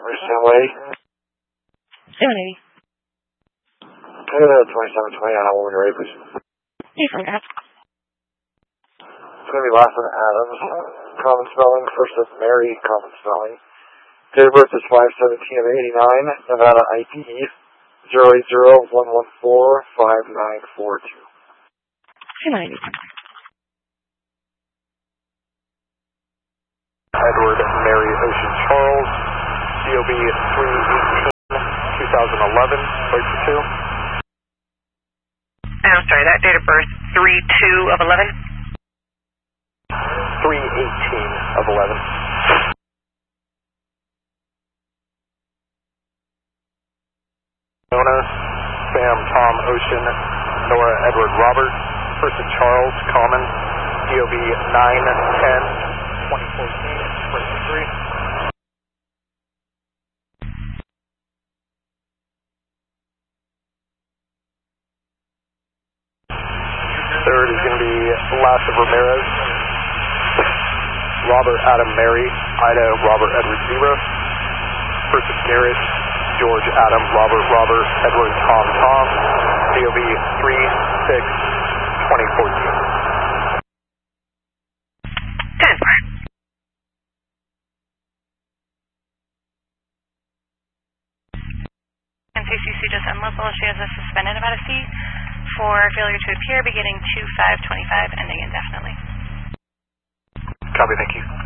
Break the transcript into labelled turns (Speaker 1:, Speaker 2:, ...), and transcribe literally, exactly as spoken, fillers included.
Speaker 1: Sam Way.
Speaker 2: seven eighty.
Speaker 1: Can I go to twenty-seven twenty on when you're ready, please?
Speaker 2: Hey, from that.
Speaker 1: It's going to be last one, Adams. Common spelling, first of Mary, common spelling. Date of birth is five seventeen of eighty-nine. Nevada I D zero eight zero one one four five nine four two.
Speaker 2: seven eighty.
Speaker 3: Edward Mary Ocean Charles, C O B three eighteen, twenty eleven, plate for two.
Speaker 4: I'm sorry, that date of birth, three two of eleven?
Speaker 3: three eighteen of eleven. Nona, Sam, Tom, Ocean, Nora, Edward, Robert, person Charles, common, D O B nine ten, twenty fourteen, plate for three. Third is going to be Lassa Ramirez, Robert Adam Mary, Ida Robert Edward Zero, person Garrett, George Adam Robert Robert Edward Tom Tom, C O B three six twenty fourteen.
Speaker 4: ten. And C C C just unlocal. She has a suspended about a C for failure to appear beginning two five twenty-five, ending indefinitely.
Speaker 3: Copy, thank you.